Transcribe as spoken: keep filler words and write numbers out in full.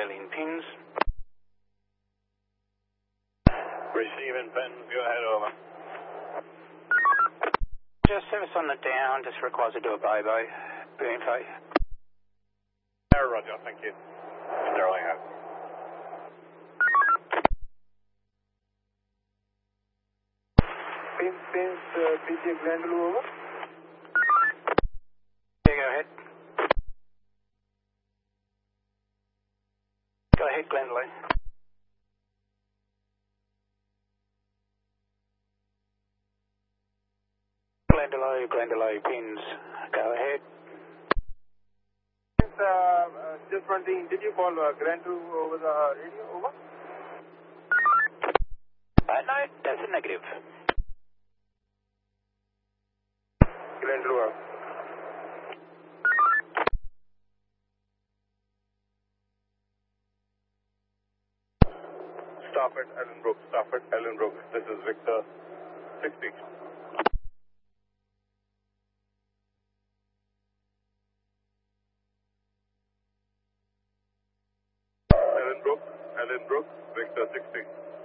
in pins. Receiving pins, go ahead, over. Just service on the down, just requires to do a bobo. Info. Roger, thank you. Sterling out. Pins, pins, uh, P G Glendalough, over. Yeah, go ahead. Go ahead, Glendalough. Glendalough, Glendalough, pins. Go ahead. Uh, uh, just wondering, did you call uh, Glendalough over the radio, over? Uh, no, that's a negative. Glendalough. Stafford, Ellenbrook, Stafford, Ellenbrook. This is Victor sixty. Ellenbrook, Ellenbrook, Victor sixty.